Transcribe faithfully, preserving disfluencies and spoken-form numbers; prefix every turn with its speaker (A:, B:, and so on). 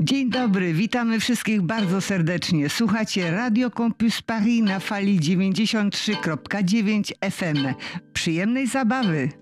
A: Dzień dobry, witamy wszystkich bardzo serdecznie. Słuchacie Radio Campus Paris na fali dziewięćdziesiąt trzy przecinek dziewięć F M. Przyjemnej zabawy.